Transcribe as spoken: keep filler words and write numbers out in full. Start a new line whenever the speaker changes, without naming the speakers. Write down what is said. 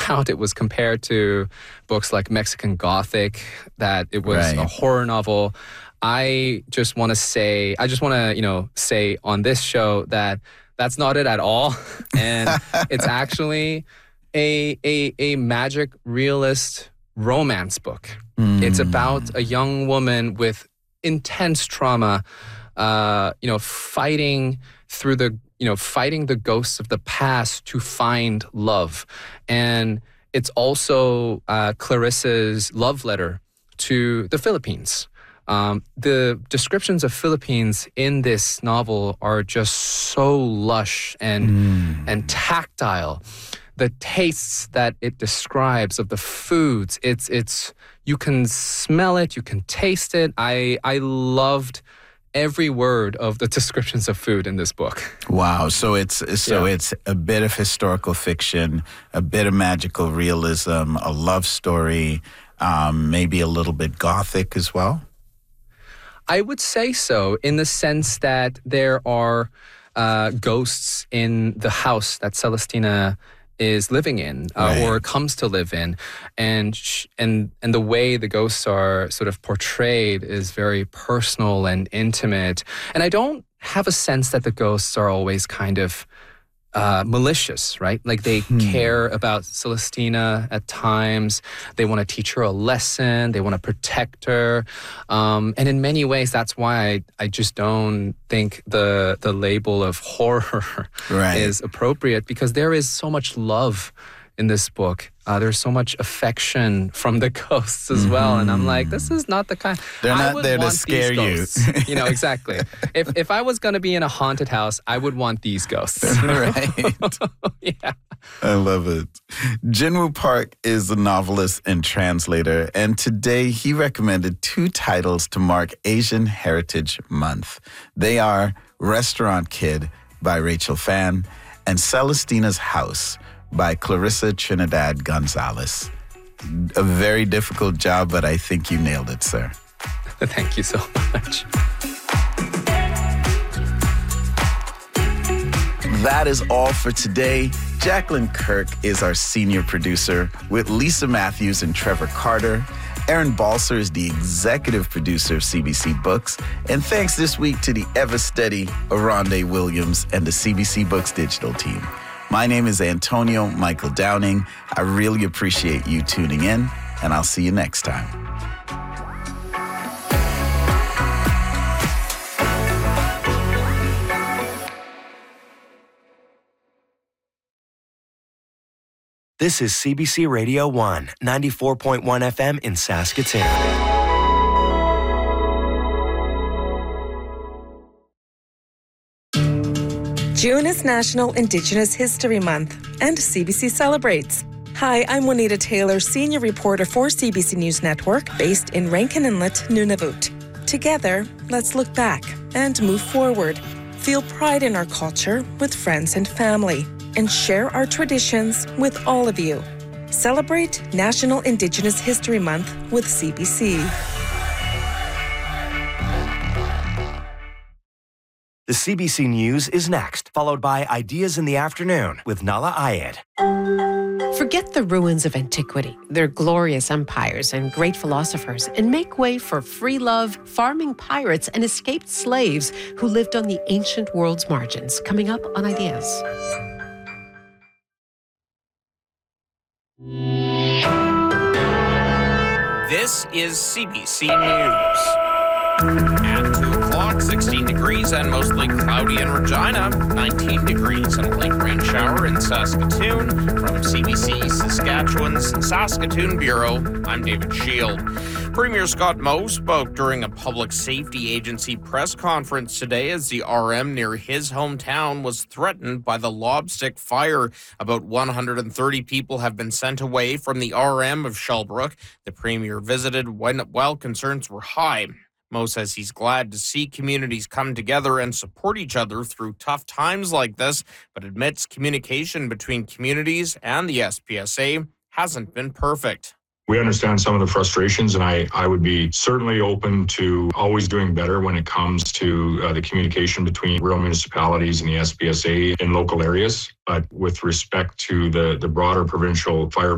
account, it was compared to books like Mexican Gothic, that it was
Right.
a horror novel. I just want to say, I just want to, you know, say on this show that that's not it at all. And it's actually a, a, a magic realist romance book.
Mm.
It's about a young woman with intense trauma, uh, you know, fighting through the, you know, fighting the ghosts of the past to find love. And it's also uh, Clarissa's love letter to the Philippines. Um, the descriptions of Philippines in this novel are just so lush and
Mm.
and tactile. The tastes that it describes of the foods, it's it's you can smell it, you can taste it. I I loved every word of the descriptions of food in this book.
Wow. So it's so
Yeah.
it's a bit of historical fiction, a bit of magical realism, a love story, um, maybe a little bit gothic as well.
I would say so, in the sense that there are uh, ghosts in the house that Celestina is living in, uh,
Right.
or comes to live in, and sh- and and the way the ghosts are sort of portrayed is very personal and intimate. And I don't have a sense that the ghosts are always kind of uh, malicious, right? Like they
Hmm.
care about Celestina at times. They want to teach her a lesson. They want to protect her. Um, and in many ways, that's why I, I just don't think the the label of horror
Right.
is appropriate, because there is so much love in this book. Uh, there's so much affection from the ghosts as well. And I'm like, this is not the kind...
They're
I
not
would
there to
want these
scare you.
ghosts. You know, exactly. If if I was going to be in a haunted house, I would want these ghosts.
Right.
Yeah.
I love it. Jinwoo Park is a novelist and translator, and today he recommended two titles to mark Asian Heritage Month. They are Restaurant Kid by Rachel Phan and Celestina's House by Clarissa Trinidad Gonzalez. A very difficult job, but I think you nailed it, sir.
Thank you so much.
That is all for today. Jacqueline Kirk is our senior producer, with Lisa Matthews and Trevor Carter. Aaron Balser is the executive producer of C B C Books. And thanks this week to the ever-steady Aronde Williams and the C B C Books digital team. My name is Antonio Michael Downing. I really appreciate you tuning in, and I'll see you next time.
This is C B C Radio one, ninety-four point one F M in Saskatoon.
June is National Indigenous History Month, and C B C celebrates. Hi, I'm Juanita Taylor, senior reporter for C B C News Network, based in Rankin Inlet, Nunavut. Together, let's look back and move forward. Feel pride in our culture with friends and family, and share our traditions with all of you. Celebrate National Indigenous History Month with C B C.
The C B C News is next, followed by Ideas in the Afternoon with Nala Ayed.
Forget the ruins of antiquity, their glorious empires and great philosophers, and make way for free love, farming pirates, and escaped slaves who lived on the ancient world's margins. Coming up on Ideas.
This is C B C News. At two o'clock, sixteen degrees and mostly cloudy in Regina, nineteen degrees and a late rain shower in Saskatoon. From C B C Saskatchewan's Saskatoon Bureau, I'm David Shield. Premier Scott Moe spoke during a public safety agency press conference today as the R M near his hometown was threatened by the Lobstick fire. About one hundred thirty people have been sent away from the R M of Shellbrook. The Premier visited when, while concerns were high. Moe says he's glad to see communities come together and support each other through tough times like this, but admits communication between communities and the S P S A hasn't been perfect.
We understand some of the frustrations, and I, I would be certainly open to always doing better when it comes to uh, the communication between rural municipalities and the S P S A in local areas. But with respect to the, the broader provincial fire